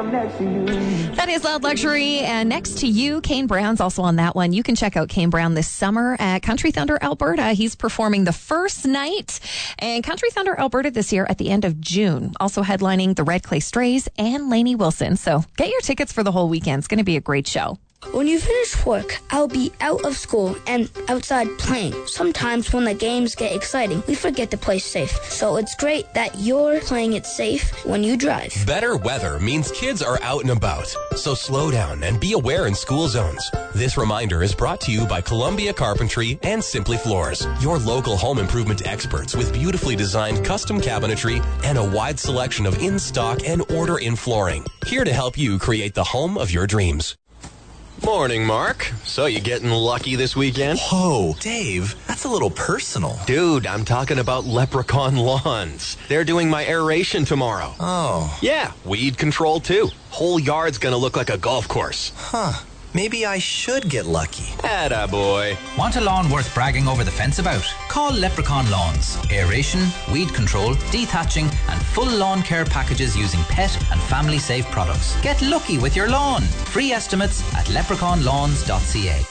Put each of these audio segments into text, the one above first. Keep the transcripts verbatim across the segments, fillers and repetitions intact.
I'm next to you. That is Loud Luxury, and Next to You, Kane Brown's also on that one. You can check out Kane Brown this summer at Country Thunder Alberta. He's performing the first night in Country Thunder Alberta this year at the end of June. Also headlining the Red Clay Strays and Lainey Wilson. So get your tickets for the whole weekend. It's going to be a great show. When you finish work, I'll be out of school and outside playing. Sometimes when the games get exciting, we forget to play safe. So it's great that you're playing it safe when you drive. Better weather means kids are out and about. So slow down and be aware in school zones. This reminder is brought to you by Columbia Carpentry and Simply Floors, your local home improvement experts with beautifully designed custom cabinetry and a wide selection of in-stock and order-in flooring. Here to help you create the home of your dreams. Morning, Mark. So you getting lucky this weekend? Whoa, Dave, that's a little personal. Dude, I'm talking about Leprechaun Lawns. They're doing my aeration tomorrow. Oh. Yeah, weed control too. Whole yard's gonna look like a golf course. Huh. Maybe I should get lucky. Attaboy. Want a lawn worth bragging over the fence about? Call Leprechaun Lawns. Aeration, weed control, dethatching, and full lawn care packages using pet and family-safe products. Get lucky with your lawn. Free estimates at leprechaun lawns dot c a.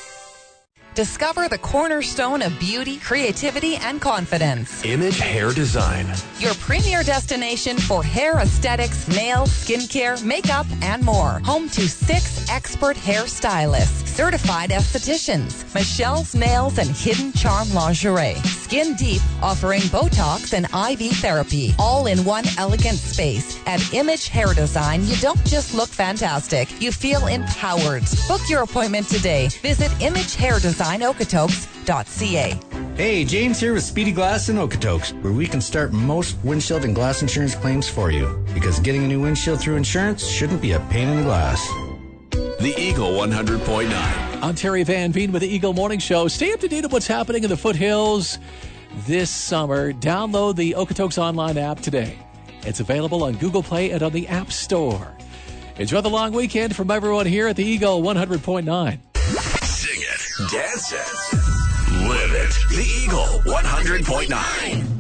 Discover the cornerstone of beauty, creativity, and confidence. Image Hair Design. Your premier destination for hair aesthetics, nails, skincare, makeup, and more. Home to six expert hairstylists, certified estheticians, Michelle's Nails and Hidden Charm Lingerie. Skin Deep, offering Botox and I V therapy, all in one elegant space. At Image Hair Design, you don't just look fantastic, you feel empowered. Book your appointment today. Visit Image Hair Design. Okotoks dot c a. Hey, James here with Speedy Glass in Okotoks, where we can start most windshield and glass insurance claims for you. Because getting a new windshield through insurance shouldn't be a pain in the glass. The Eagle one hundred point nine. I'm Terry Van Veen with the Eagle Morning Show. Stay up to date on what's happening in the foothills this summer. Download the Okotoks online app today. It's available on Google Play and on the App Store. Enjoy the long weekend from everyone here at the Eagle one hundred point nine. Sing it, dance it, live it. The Eagle one hundred point nine.